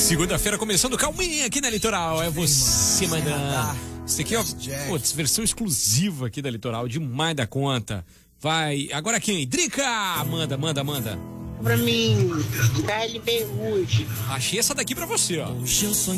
Segunda-feira começando calminha aqui na Litoral. É você mandando. Isso aqui é putz, versão exclusiva aqui da Litoral, demais da conta. Vai, agora quem? Drica! Manda. Pra mim, KLB Wood. Achei essa daqui pra você, ó. Hoje eu sonhei